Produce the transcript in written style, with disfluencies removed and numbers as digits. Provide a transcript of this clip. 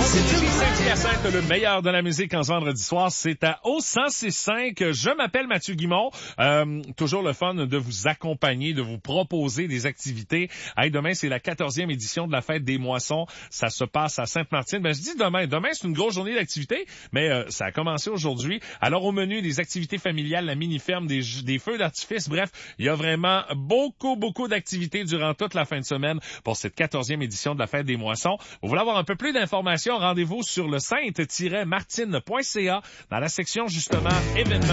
Saint-Hyacinthe, le meilleur de la musique en ce vendredi soir, c'est à O106.5. Je m'appelle Mathieu Guimond. Toujours le fun de vous accompagner, de vous proposer des activités. Hey, demain, c'est la 14e édition de la fête des moissons. Ça se passe à Sainte-Martine. Je dis demain. Demain, c'est une grosse journée d'activité, mais ça a commencé aujourd'hui. Alors, au menu, des activités familiales, la mini-ferme, des feux d'artifice. Bref, il y a vraiment beaucoup d'activités durant toute la fin de semaine pour cette 14e édition de la fête des moissons. Vous voulez avoir un peu plus d'informations? Rendez-vous sur le sainte-martine.ca dans la section, justement, événements.